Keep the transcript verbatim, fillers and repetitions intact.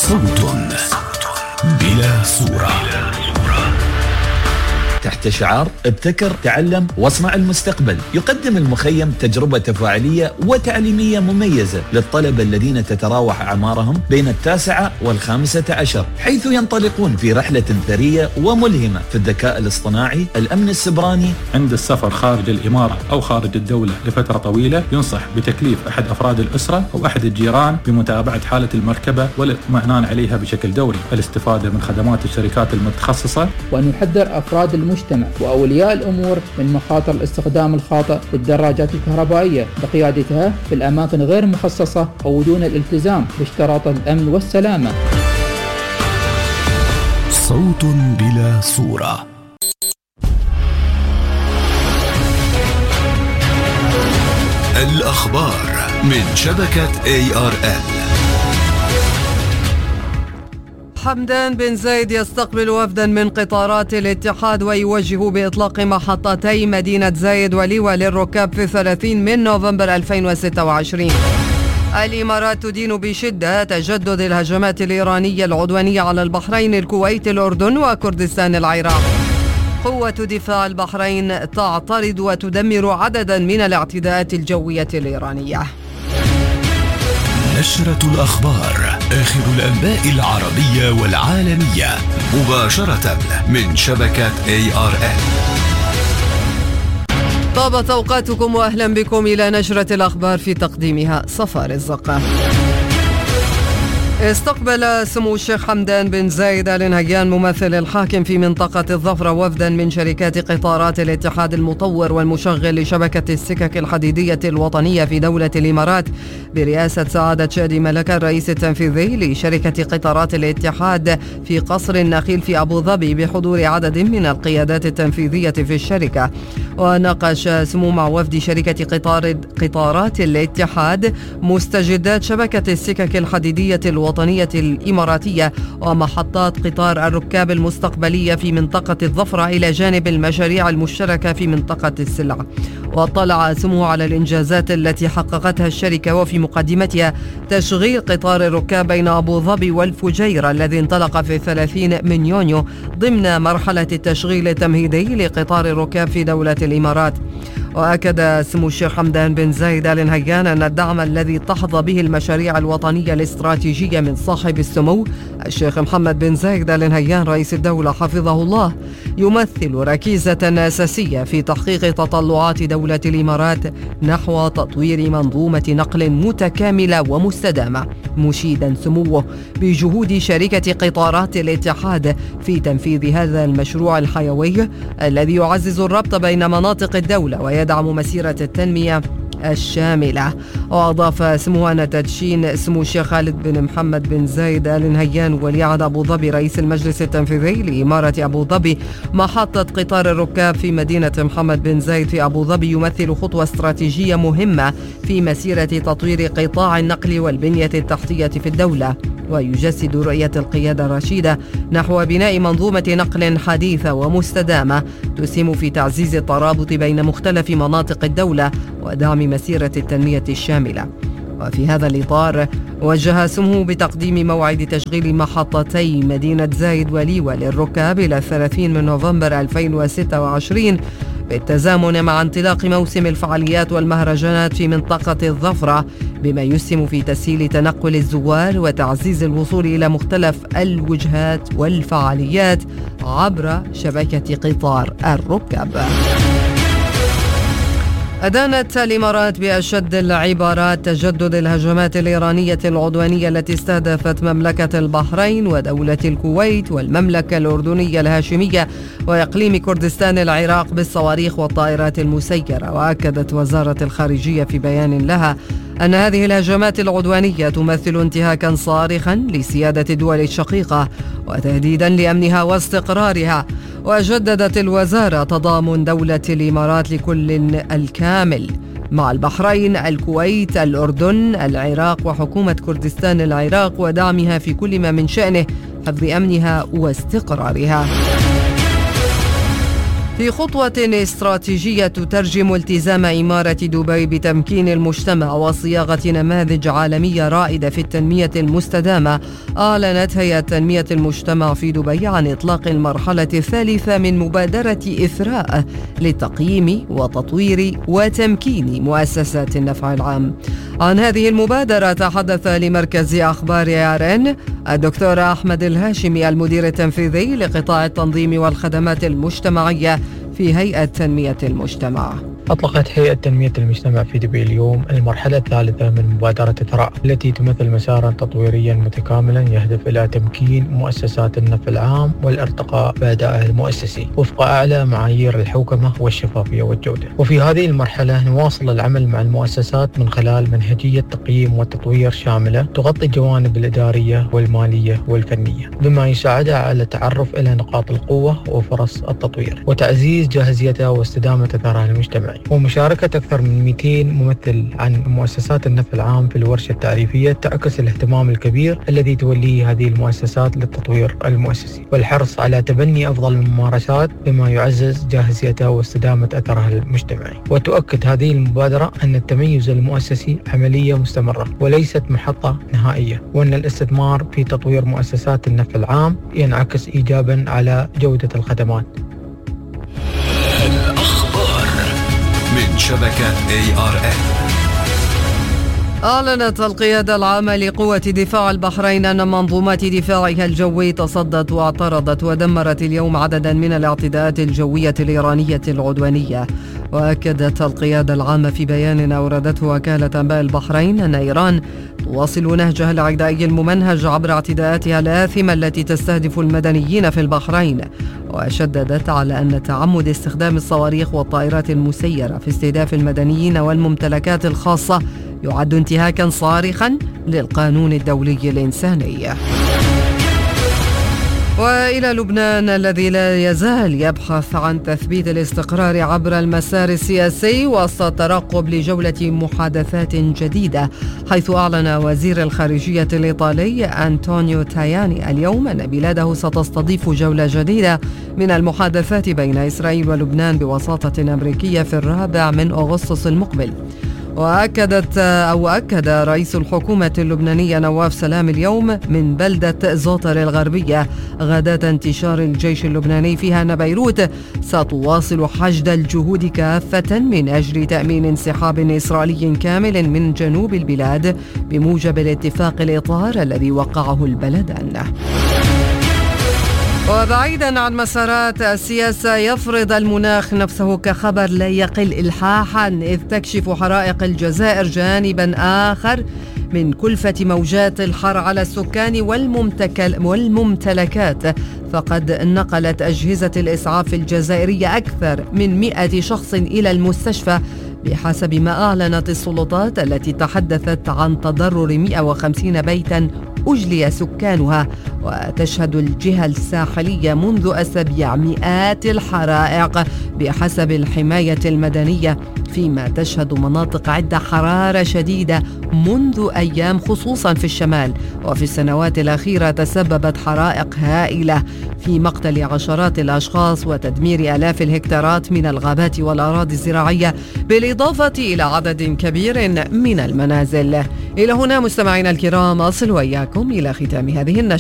صوت بلا صورة. تحت شعار ابتكر تعلم واصنع المستقبل، يقدم المخيم تجربة تفاعلية وتعليمية مميزة للطلبة الذين تتراوح أعمارهم بين التاسعة والخامسة عشر، حيث ينطلقون في رحلة ثرية وملهمة في الذكاء الاصطناعي، الأمن السبراني. عند السفر خارج الإمارة أو خارج الدولة لفترة طويلة ينصح بتكليف أحد أفراد الأسرة أو أحد الجيران بمتابعة حالة المركبة والاطمئنان عليها بشكل دوري، الاستفادة من خدمات الشركات المتخصصة، وأن يحذر أفراد المجتمع وأولياء الأمور من مخاطر الاستخدام الخاطئ للدراجات الكهربائية بقيادتها في الأماكن غير المخصصة أو دون الالتزام باشتراطات الأمن والسلامة. صوت بلا صورة. الأخبار من شبكة إيه آر إل. حمدان بن زايد يستقبل وفدا من قطارات الاتحاد ويوجه بإطلاق محطتي مدينة زايد وليوى للركاب في ثلاثين من نوفمبر ألفين وستة وعشرين. الإمارات تدين بشدة تجدد الهجمات الإيرانية العدوانية على البحرين، الكويت، الأردن وكردستان العراق. قوة دفاع البحرين تعترض وتدمر عددا من الاعتداءات الجوية الإيرانية. نشرة الأخبار، آخر الأنباء العربية والعالمية، مباشرة من شبكة إيه آر إل. طابت أوقاتكم وأهلا بكم إلى نشرة الأخبار، في تقديمها صفاء الزقة. استقبل سمو الشيخ حمدان بن زايد آل نهيان ممثل الحاكم في منطقة الظفرة وفدا من شركات قطارات الاتحاد المطور والمشغل لشبكة السكك الحديدية الوطنية في دولة الإمارات برئاسة سعادة شادي ملكة الرئيس التنفيذي لشركة قطارات الاتحاد في قصر النخيل في أبو ظبي، بحضور عدد من القيادات التنفيذية في الشركة. وناقش سمو مع وفد شركة قطار قطارات الاتحاد مستجدات شبكة السكك الحديدية الوطنية الوطنية الإماراتية ومحطات قطار الركاب المستقبلية في منطقة الظفرة، إلى جانب المشاريع المشتركة في منطقة السلع. واطلع سموه على الإنجازات التي حققتها الشركة، وفي مقدمتها تشغيل قطار الركاب بين أبو ظبي والفجيرة الذي انطلق في ثلاثين من يونيو ضمن مرحلة التشغيل التمهيدي لقطار الركاب في دولة الإمارات. وأكد سمو الشيخ حمدان بن زايد آل نهيان أن الدعم الذي تحظى به المشاريع الوطنية الاستراتيجية من صاحب السمو الشيخ محمد بن زايد آل نهيان رئيس الدولة حفظه الله يمثل ركيزة أساسية في تحقيق تطلعات دولة الإمارات نحو تطوير منظومة نقل متكاملة ومستدامة، مشيدا سموه بجهود شركة قطارات الاتحاد في تنفيذ هذا المشروع الحيوي الذي يعزز الربط بين مناطق الدولة ويدعم مسيرة التنمية الشاملة. وأضاف سمو أن تدشين سمو الشيخ خالد بن محمد بن زايد آل نهيان ولي عهد أبو ظبي رئيس المجلس التنفيذي لإمارة أبو ظبي محطة قطار الركاب في مدينة محمد بن زايد في أبو ظبي يمثل خطوة استراتيجية مهمة في مسيرة تطوير قطاع النقل والبنية التحتية في الدولة، ويجسد رؤية القيادة الرشيدة نحو بناء منظومة نقل حديثة ومستدامة تسهم في تعزيز الترابط بين مختلف مناطق الدولة ودعم مسيرة التنمية الشاملة. وفي هذا الإطار وجه سموه بتقديم موعد تشغيل محطتي مدينة زايد وليوى للركاب إلى الثلاثين من نوفمبر ألفين وستة وعشرين بالتزامن مع انطلاق موسم الفعاليات والمهرجانات في منطقة الظفرة، بما يسهم في تسهيل تنقل الزوار وتعزيز الوصول إلى مختلف الوجهات والفعاليات عبر شبكة قطار الركاب. أدانت الإمارات بأشد العبارات تجدد الهجمات الإيرانية العدوانية التي استهدفت مملكة البحرين ودولة الكويت والمملكة الأردنية الهاشمية وإقليم كردستان العراق بالصواريخ والطائرات المسيرة. وأكدت وزارة الخارجية في بيان لها أن هذه الهجمات العدوانية تمثل انتهاكا صارخا لسيادة الدول الشقيقة وتهديدا لأمنها واستقرارها. وجددت الوزارة تضامن دولة الإمارات لكل الكامل مع البحرين، الكويت، الأردن، العراق وحكومة كردستان العراق ودعمها في كل ما من شأنه حفظ أمنها واستقرارها. في خطوة استراتيجية تترجم التزام إمارة دبي بتمكين المجتمع وصياغة نماذج عالمية رائدة في التنمية المستدامة، أعلنت هيئة تنمية المجتمع في دبي عن إطلاق المرحلة الثالثة من مبادرة إثراء لتقييم وتطوير وتمكين مؤسسات النفع العام. عن هذه المبادرة تحدث لمركز أخبار آر إن الدكتور أحمد الهاشمي المدير التنفيذي لقطاع التنظيم والخدمات المجتمعية في هيئة تنمية المجتمع. أطلقت هيئة تنمية المجتمع في دبي اليوم المرحلة الثالثة من مبادرة إثراء التي تمثل مسارا تطويريا متكاملا يهدف إلى تمكين مؤسسات النفع العام والارتقاء بأدائها المؤسسي وفق أعلى معايير الحوكمة والشفافية والجودة. وفي هذه المرحلة نواصل العمل مع المؤسسات من خلال منهجية تقييم وتطوير شاملة تغطي الجوانب الإدارية والمالية والفنية، بما يساعدها على التعرف إلى نقاط القوة وفرص التطوير وتعزيز جاهزيتها واستدامة أثرها المجتمعي، ومشاركة أكثر من مئتين ممثل عن مؤسسات النفع العام في الورشة التعريفية تعكس الاهتمام الكبير الذي توليه هذه المؤسسات للتطوير المؤسسي والحرص على تبني أفضل الممارسات بما يعزز جاهزيتها واستدامة أثرها المجتمعي. وتؤكد هذه المبادرة أن التميز المؤسسي عملية مستمرة وليست محطة نهائية، وأن الاستثمار في تطوير مؤسسات النفع العام ينعكس إيجابا على جودة الخدمات. من شبكة إيه آر إن. أعلنت القيادة العامة لقوة دفاع البحرين أن منظومات دفاعها الجوي تصدت واعترضت ودمرت اليوم عددا من الاعتداءات الجوية الإيرانية العدوانية. وأكدت القيادة العامة في بيان أوردته وكالة أنباء البحرين أن إيران تواصل نهجها العدائي الممنهج عبر اعتداءاتها الآثمة التي تستهدف المدنيين في البحرين، وشددت على أن تعمد استخدام الصواريخ والطائرات المسيرة في استهداف المدنيين والممتلكات الخاصة يعد انتهاكا صارخا للقانون الدولي الإنساني. وإلى لبنان الذي لا يزال يبحث عن تثبيت الاستقرار عبر المسار السياسي وسط ترقب لجولة محادثات جديدة، حيث أعلن وزير الخارجية الإيطالي أنطونيو تاياني اليوم أن بلاده ستستضيف جولة جديدة من المحادثات بين إسرائيل ولبنان بوساطة أمريكية في الرابع من أغسطس المقبل. وأكدت أو أكد رئيس الحكومة اللبنانية نواف سلام اليوم من بلدة زوطر الغربية غداة انتشار الجيش اللبناني فيها أن بيروت ستواصل حشد الجهود كافة من أجل تأمين انسحاب إسرائيلي كامل من جنوب البلاد بموجب الاتفاق الإطار الذي وقعه البلدان. وبعيدا عن مسارات السياسة، يفرض المناخ نفسه كخبر لا يقل إلحاحا إذ تكشف حرائق الجزائر جانبا آخر من كلفة موجات الحر على السكان والممتلكات، فقد نقلت أجهزة الإسعاف الجزائرية أكثر من مئة شخص إلى المستشفى بحسب ما أعلنت السلطات التي تحدثت عن تضرر مئة وخمسين بيتا أجلي سكانها. وتشهد الجهة الساحلية منذ أسابيع مئات الحرائق بحسب الحماية المدنية، فيما تشهد مناطق عدة حرارة شديدة منذ أيام خصوصا في الشمال. وفي السنوات الأخيرة تسببت حرائق هائلة في مقتل عشرات الأشخاص وتدمير آلاف الهكتارات من الغابات والأراضي الزراعية، بالإضافة إلى عدد كبير من المنازل. إلى هنا مستمعينا الكرام أصل وإياكم إلى ختام هذه النشرة.